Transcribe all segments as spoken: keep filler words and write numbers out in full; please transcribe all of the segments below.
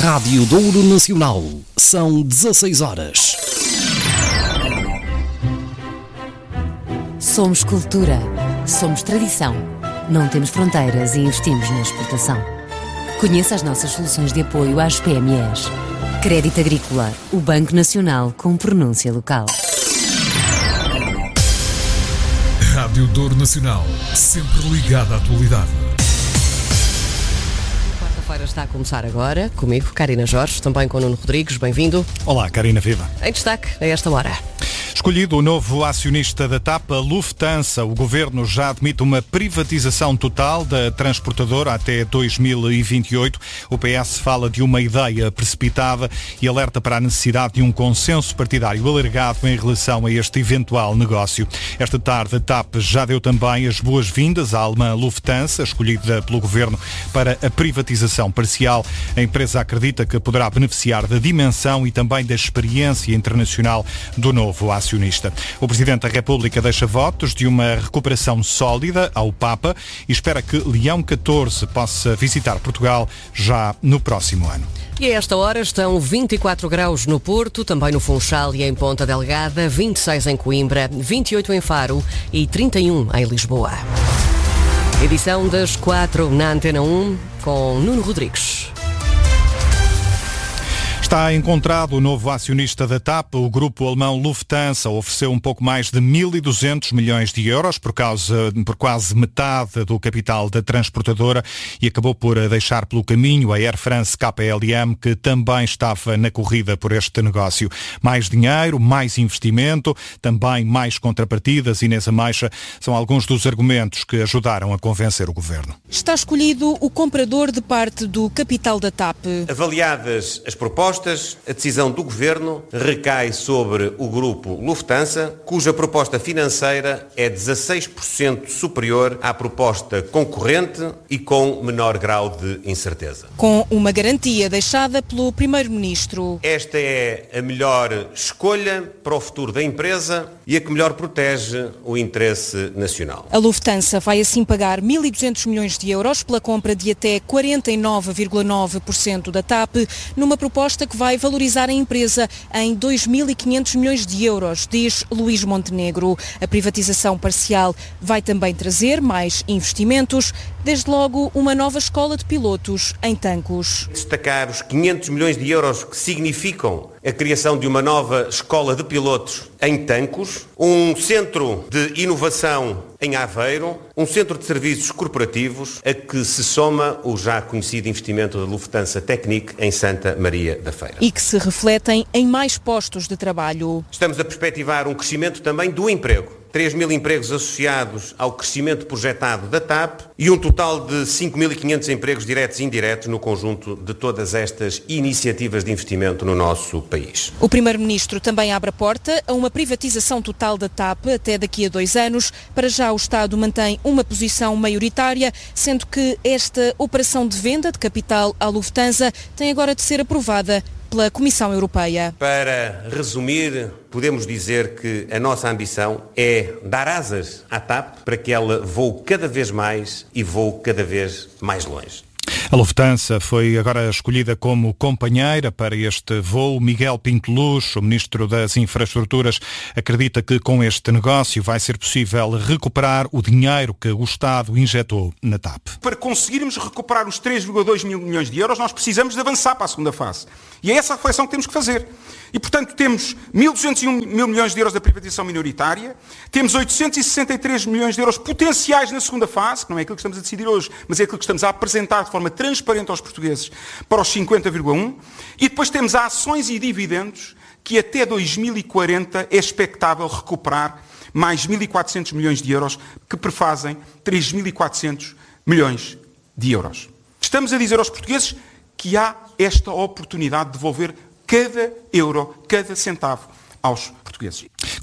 Rádio Douro Nacional. São dezasseis horas. Somos cultura. Somos tradição. Não temos fronteiras e investimos na exportação. Conheça as nossas soluções de apoio às P M Es. Crédito Agrícola, o Banco Nacional com pronúncia local. Rádio Douro Nacional, sempre ligada à atualidade. Quarta-feira está a começar agora, comigo, Karina Jorge, também com Nuno Rodrigues, bem-vindo. Olá, Karina, viva. Em destaque a esta hora. Escolhido o novo acionista da TAP, a Lufthansa, o Governo já admite uma privatização total da transportadora até dois mil e vinte e oito. O P S fala de uma ideia precipitada e alerta para a necessidade de um consenso partidário alargado em relação a este eventual negócio. Esta tarde, a TAP já deu também as boas-vindas à alemã Lufthansa, escolhida pelo Governo para a privatização parcial. A empresa acredita que poderá beneficiar da dimensão e também da experiência internacional do novo acionista. O Presidente da República deixa votos de uma recuperação sólida ao Papa e espera que Leão catorze possa visitar Portugal já no próximo ano. E a esta hora estão vinte e quatro graus no Porto, também no Funchal e em Ponta Delgada, vinte e seis em Coimbra, vinte e oito em Faro e trinta e um em Lisboa. Edição das quatro na Antena um com Nuno Rodrigues. Está encontrado o novo acionista da TAP. O grupo alemão Lufthansa ofereceu um pouco mais de mil e duzentos milhões de euros por, causa, por quase metade do capital da transportadora e acabou por deixar pelo caminho a Air France K L M, que também estava na corrida por este negócio. Mais dinheiro, mais investimento, também mais contrapartidas. Inês Ameixa, são alguns dos argumentos que ajudaram a convencer o Governo. Está escolhido o comprador de parte do capital da TAP. Avaliadas as propostas, a decisão do Governo recai sobre o grupo Lufthansa, cuja proposta financeira é dezasseis por cento superior à proposta concorrente e com menor grau de incerteza. Com uma garantia deixada pelo Primeiro-Ministro. Esta é a melhor escolha para o futuro da empresa e a que melhor protege o interesse nacional. A Lufthansa vai assim pagar mil e duzentos milhões de euros pela compra de até quarenta e nove vírgula nove por cento da TAP, numa proposta que vai valorizar a empresa em dois mil e quinhentos milhões de euros, diz Luís Montenegro. A privatização parcial vai também trazer mais investimentos, desde logo uma nova escola de pilotos em Tancos. Destacar os quinhentos milhões de euros que significam a criação de uma nova escola de pilotos em Tancos, um centro de inovação em Aveiro, um centro de serviços corporativos, a que se soma o já conhecido investimento da Lufthansa Technik em Santa Maria da Feira. E que se refletem em mais postos de trabalho. Estamos a perspectivar um crescimento também do emprego. três mil empregos associados ao crescimento projetado da TAP e um total de cinco mil e quinhentos empregos diretos e indiretos no conjunto de todas estas iniciativas de investimento no nosso país. O Primeiro-Ministro também abre a porta a uma privatização total da TAP até daqui a dois anos. Para já o Estado mantém uma posição maioritária, sendo que esta operação de venda de capital à Lufthansa tem agora de ser aprovada pela Comissão Europeia. Para resumir, podemos dizer que a nossa ambição é dar asas à TAP para que ela voe cada vez mais e voe cada vez mais longe. A Lufthansa foi agora escolhida como companheira para este voo. Miguel Pinto Luz, o Ministro das Infraestruturas, acredita que com este negócio vai ser possível recuperar o dinheiro que o Estado injetou na TAP. Para conseguirmos recuperar os três vírgula dois mil milhões de euros, nós precisamos de avançar para a segunda fase. E é essa a reflexão que temos que fazer. E, portanto, temos mil duzentos e um mil milhões de euros da privatização minoritária, temos oitocentos e sessenta e três milhões de euros potenciais na segunda fase, que não é aquilo que estamos a decidir hoje, mas é aquilo que estamos a apresentar de forma transparente aos portugueses para os cinquenta vírgula um, e depois temos ações e dividendos que até dois mil e quarenta é expectável recuperar mais mil e quatrocentos milhões de euros, que prefazem três mil e quatrocentos milhões de euros. Estamos a dizer aos portugueses que há esta oportunidade de devolver cada euro, cada centavo aos portugueses.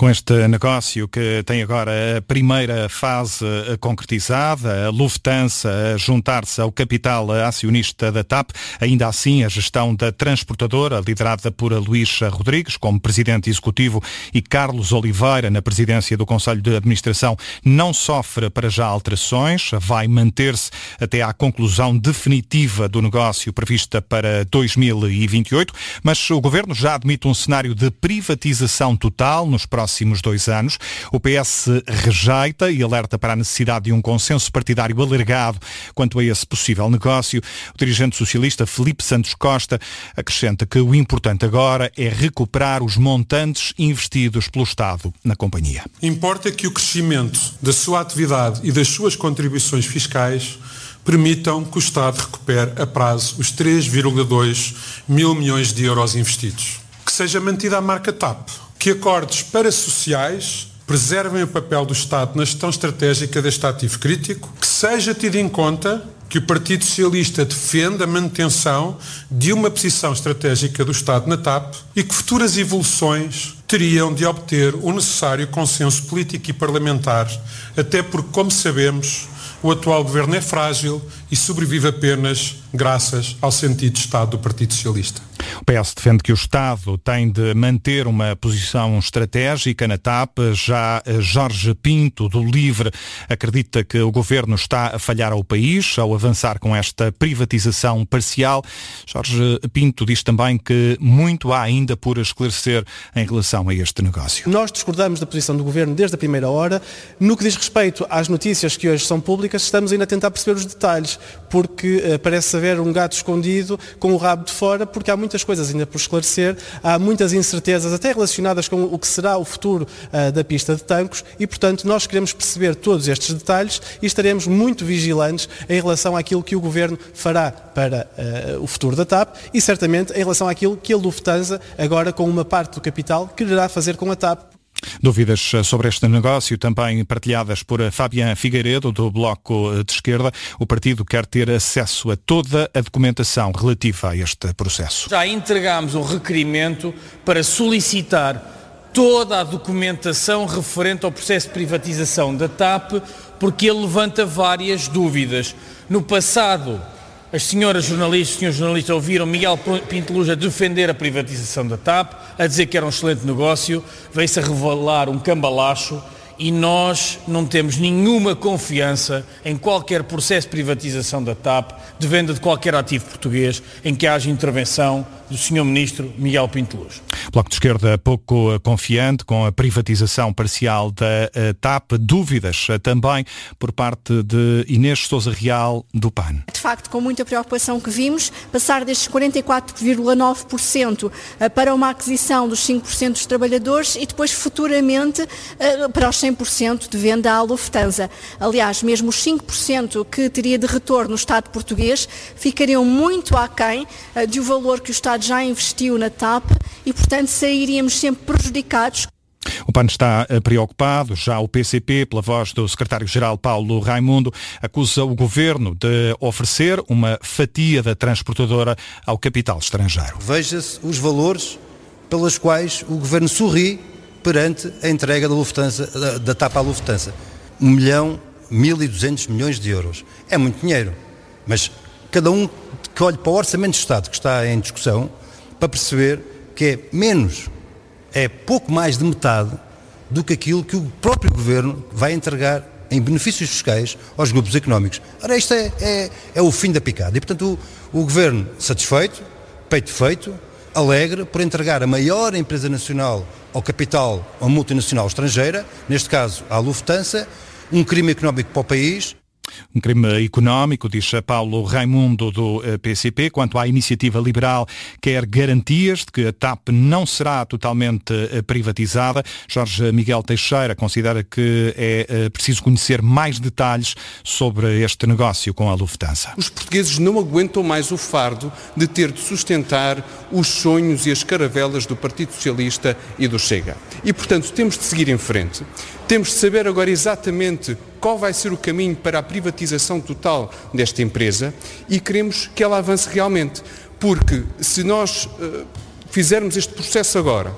Com este negócio que tem agora a primeira fase concretizada, a Lufthansa a juntar-se ao capital acionista da T A P, ainda assim a gestão da transportadora, liderada por Luís Rodrigues como presidente executivo e Carlos Oliveira na presidência do Conselho de Administração, não sofre para já alterações, vai manter-se até à conclusão definitiva do negócio prevista para dois mil e vinte e oito, mas o Governo já admite um cenário de privatização total nos próximos próximos dois anos. O P S rejeita e alerta para a necessidade de um consenso partidário alargado quanto a esse possível negócio. O dirigente socialista Filipe Santos Costa acrescenta que o importante agora é recuperar os montantes investidos pelo Estado na companhia. Importa que o crescimento da sua atividade e das suas contribuições fiscais permitam que o Estado recupere a prazo os três vírgula dois mil milhões de euros investidos. Que seja mantida a marca T A P. Que acordos parasociais preservem o papel do Estado na gestão estratégica deste ativo crítico, que seja tido em conta que o Partido Socialista defende a manutenção de uma posição estratégica do Estado na T A P e que futuras evoluções teriam de obter o necessário consenso político e parlamentar, até porque, como sabemos, o atual governo é frágil e sobrevive apenas graças ao sentido de Estado do Partido Socialista. O P S defende que o Estado tem de manter uma posição estratégica na T A P. Já Jorge Pinto, do Livre, acredita que o Governo está a falhar ao país ao avançar com esta privatização parcial. Jorge Pinto diz também que muito há ainda por esclarecer em relação a este negócio. Nós discordamos da posição do Governo desde a primeira hora. No que diz respeito às notícias que hoje são públicas, estamos ainda a tentar perceber os detalhes, porque uh, parece haver um gato escondido com o rabo de fora, porque há muitas coisas ainda por esclarecer, há muitas incertezas até relacionadas com o que será o futuro uh, da pista de Tancos e, portanto, nós queremos perceber todos estes detalhes e estaremos muito vigilantes em relação àquilo que o Governo fará para uh, o futuro da T A P e, certamente, em relação àquilo que a Lufthansa, agora com uma parte do capital, quererá fazer com a T A P. Dúvidas sobre este negócio também partilhadas por Fabián Figueiredo, do Bloco de Esquerda. O partido quer ter acesso a toda a documentação relativa a este processo. Já entregámos um requerimento para solicitar toda a documentação referente ao processo de privatização da T A P, porque ele levanta várias dúvidas. No passado, as senhoras jornalistas e os senhores jornalistas ouviram Miguel Pinteluz a defender a privatização da T A P, a dizer que era um excelente negócio, veio-se a revelar um cambalacho e nós não temos nenhuma confiança em qualquer processo de privatização da T A P, de venda de qualquer ativo português, em que haja intervenção do senhor Ministro Miguel Pinteluz. Bloco de Esquerda pouco confiante com a privatização parcial da T A P. Dúvidas também por parte de Inês Sousa Real, do P A N. De facto, com muita preocupação que vimos, passar destes quarenta e quatro vírgula nove por cento para uma aquisição dos cinco por cento dos trabalhadores e depois futuramente para os cem por cento de venda à Lufthansa. Aliás, mesmo os cinco por cento que teria de retorno no Estado português ficariam muito aquém de o valor que o Estado já investiu na T A P e, portanto, sairíamos sempre prejudicados. O P A N está preocupado. Já o P C P, pela voz do secretário-geral Paulo Raimundo, acusa o Governo de oferecer uma fatia da transportadora ao capital estrangeiro. Veja-se os valores pelos quais o Governo sorri perante a entrega da, Lufthansa, da, da T A P à Lufthansa. Um milhão, mil e duzentos milhões de euros. É muito dinheiro, mas cada um que olhe para o Orçamento de Estado que está em discussão para perceber que é menos, é pouco mais de metade do que aquilo que o próprio Governo vai entregar em benefícios fiscais aos grupos económicos. Ora, isto é, é, é o fim da picada. E, portanto, o, o Governo satisfeito, peito feito, alegre por entregar a maior empresa nacional ao capital, a multinacional estrangeira, neste caso à Lufthansa, um crime económico para o país. Um crime económico, diz Paulo Raimundo, do P C P. Quanto à iniciativa liberal, quer garantias de que a T A P não será totalmente privatizada. Jorge Miguel Teixeira considera que é preciso conhecer mais detalhes sobre este negócio com a Lufthansa. Os portugueses não aguentam mais o fardo de ter de sustentar os sonhos e as caravelas do Partido Socialista e do Chega. E, portanto, temos de seguir em frente. Temos de saber agora exatamente qual vai ser o caminho para a privatização total desta empresa e queremos que ela avance realmente. Porque se nós uh, fizermos este processo agora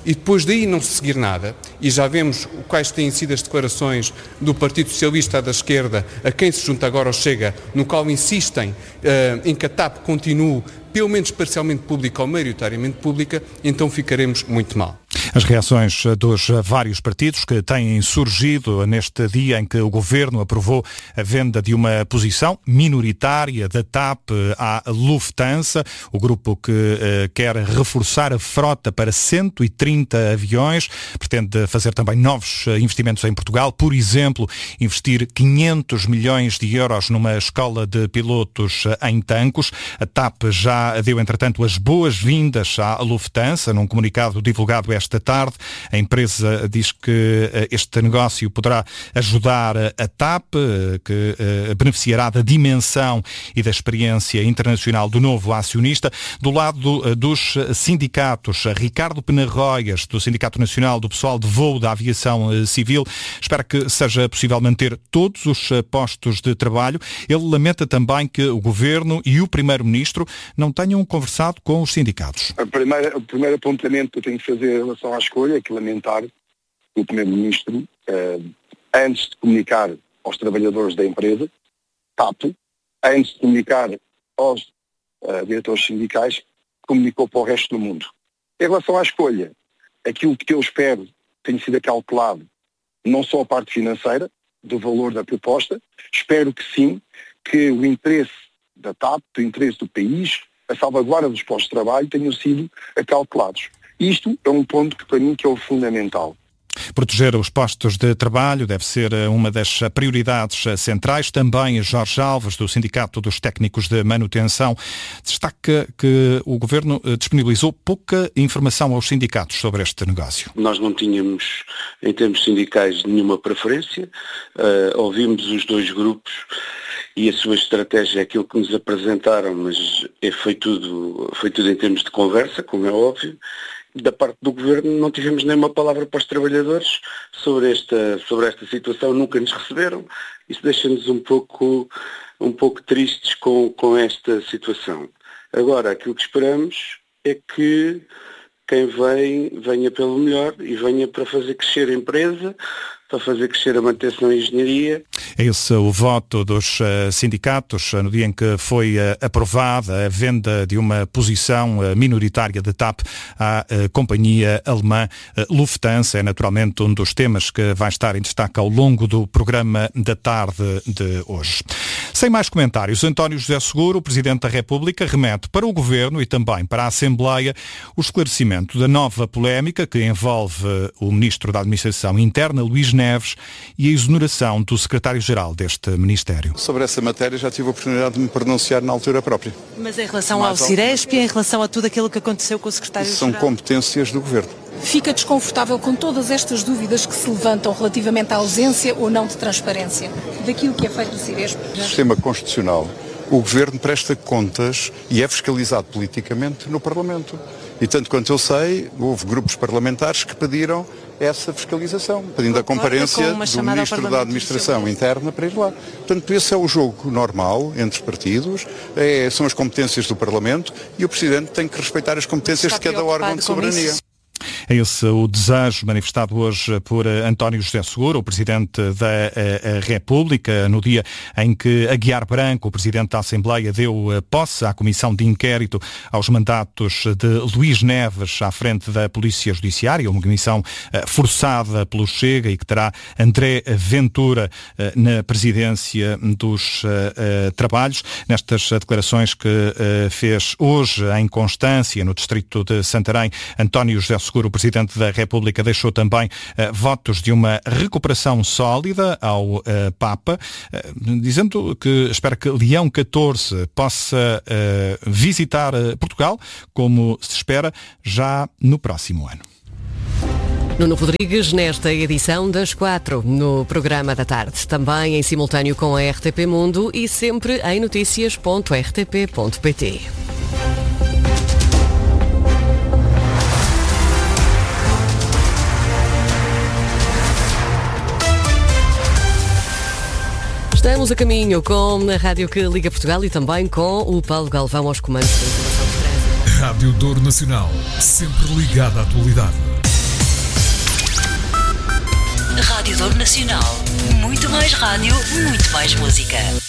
e depois daí não se seguir nada, e já vemos quais têm sido as declarações do Partido Socialista da esquerda, a quem se junta agora ao Chega, no qual insistem uh, em que a TAP continue pelo menos parcialmente pública ou maioritariamente pública, então ficaremos muito mal. As reações dos vários partidos que têm surgido neste dia em que o Governo aprovou a venda de uma posição minoritária da TAP à Lufthansa, o grupo que eh, quer reforçar a frota para cento e trinta aviões, pretende fazer também novos investimentos em Portugal, por exemplo, investir quinhentos milhões de euros numa escola de pilotos em Tancos. A TAP já deu, entretanto, as boas-vindas à Lufthansa, num comunicado divulgado esta tarde. A empresa diz que este negócio poderá ajudar a TAP, que beneficiará da dimensão e da experiência internacional do novo acionista. Do lado dos sindicatos, Ricardo Penarroias, do Sindicato Nacional do Pessoal de Voo da Aviação Civil, espera que seja possível manter todos os postos de trabalho. Ele lamenta também que o Governo e o Primeiro-Ministro não tenham conversado com os sindicatos. A primeira, o primeiro apontamento que eu tenho que fazer em relação à escolha é que lamentar que o Primeiro-Ministro, eh, antes de comunicar aos trabalhadores da empresa, TAP, antes de comunicar aos eh, diretores sindicais, comunicou para o resto do mundo. Em relação à escolha, aquilo que eu espero tem sido calculado, não só a parte financeira, do valor da proposta, espero que sim, que o interesse da TAP, o interesse do país, a salvaguarda dos postos de trabalho tenham sido calculados. Isto é um ponto que para mim que é o fundamental. Proteger os postos de trabalho deve ser uma das prioridades centrais. Também Jorge Alves, do Sindicato dos Técnicos de Manutenção, destaca que o Governo disponibilizou pouca informação aos sindicatos sobre este negócio. Nós não tínhamos, em termos sindicais, nenhuma preferência. Uh, ouvimos os dois grupos e a sua estratégia é aquilo que nos apresentaram, mas foi tudo, foi tudo em termos de conversa, como é óbvio. Da parte do Governo não tivemos nenhuma palavra para os trabalhadores sobre esta, sobre esta situação, nunca nos receberam. Isso deixa-nos um pouco, um pouco tristes com, com esta situação. Agora, aquilo que esperamos é que quem vem, venha pelo melhor e venha para fazer crescer a empresa, para fazer crescer a manutenção e a engenharia. É esse o voto dos uh, sindicatos no dia em que foi uh, aprovada a venda de uma posição uh, minoritária de TAP à uh, companhia alemã uh, Lufthansa. É naturalmente um dos temas que vai estar em destaque ao longo do programa da tarde de hoje. Sem mais comentários, António José Seguro, o Presidente da República, remete para o Governo e também para a Assembleia o esclarecimento da nova polémica que envolve o Ministro da Administração Interna, Luís Neves, e a exoneração do Secretário-Geral deste Ministério. Sobre essa matéria já tive a oportunidade de me pronunciar na altura própria. Mas em relação ao Ciresp e em relação a tudo aquilo que aconteceu com o Secretário-Geral? São competências do Governo. Fica desconfortável com todas estas dúvidas que se levantam relativamente à ausência ou não de transparência daquilo que é feito no Ciresp? Sistema constitucional. O Governo presta contas e é fiscalizado politicamente no Parlamento. E tanto quanto eu sei, houve grupos parlamentares que pediram essa fiscalização, pedindo a comparência do Ministro da Administração Interna para ir lá. Portanto, esse é o jogo normal entre os partidos, é, são as competências do Parlamento e o Presidente tem que respeitar as competências de cada órgão de soberania. É esse o desejo manifestado hoje por António José Seguro, o Presidente da a, a República, no dia em que Aguiar Branco, o Presidente da Assembleia, deu posse à Comissão de Inquérito aos mandatos de Luís Neves à frente da Polícia Judiciária, uma comissão forçada pelo Chega e que terá André Ventura na presidência dos uh, trabalhos. Nestas declarações que uh, fez hoje em Constância, no distrito de Santarém, António José Seguro, o Presidente da República, deixou também uh, votos de uma recuperação sólida ao uh, Papa, uh, dizendo que espera que Leão catorze possa uh, visitar uh, Portugal, como se espera, já no próximo ano. Nuno Rodrigues, nesta edição das quatro, no programa da tarde. Também em simultâneo com a R T P Mundo e sempre em notícias ponto r t p ponto p t. Estamos a caminho com a rádio que liga Portugal e também com o Paulo Galvão aos comandos da informação de trânsito. Rádio Dor Nacional, sempre ligada à atualidade. Rádio Dor Nacional, muito mais rádio, muito mais música.